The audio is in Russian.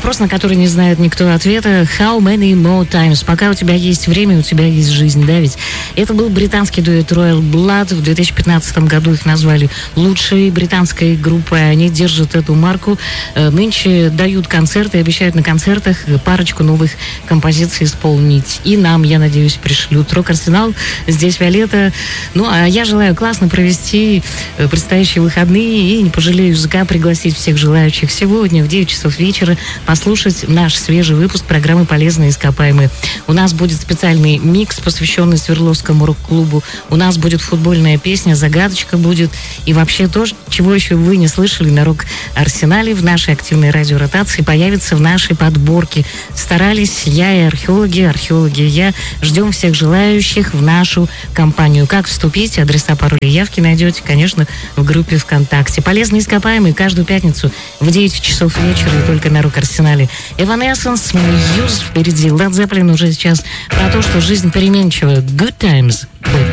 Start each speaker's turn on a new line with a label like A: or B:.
A: вопрос, на который не знает никто ответа. How many more times? Пока у тебя есть время, у тебя есть жизнь, да ведь? Это был британский дуэт Royal Blood. В 2015 году их назвали лучшей британской группой. Они держат эту марку. Нынче дают концерты и обещают на концертах парочку новых композиций исполнить. И нам, я надеюсь, пришлют. Рок-арсенал. Здесь Виолетта. Ну, а я желаю классно провести предстоящие выходные и не пожалею языка пригласить всех желающих сегодня в 9 часов вечера послушать наш свежий выпуск программы «Полезные ископаемые». У нас будет специальный микс, посвященный Свердловскому рок-клубу. У нас будет футбольная песня, загадочка будет. И вообще то, чего еще вы не слышали на рок-арсенале в нашей активной радиоротации, появится в нашей подборке. Старались я и археологи и я. Ждем всех желающих в нашу компанию. Как вступить? Адреса, пароли и явки найдете, конечно, в группе ВКонтакте. «Полезные ископаемые» каждую пятницу в 9 часов вечера и только на рок-арсенале. Evanescence, Muse впереди. Led Zeppelin уже сейчас про то, что жизнь переменчива. Good times.